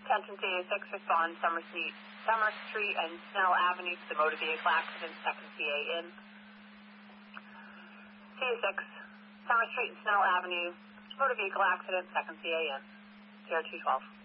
Attention CA6, respond Summer Street and Snell Avenue to the motor vehicle accident, second CA in. CA6, Summer Street and Snell Avenue, motor vehicle accident, second CA in. 0212.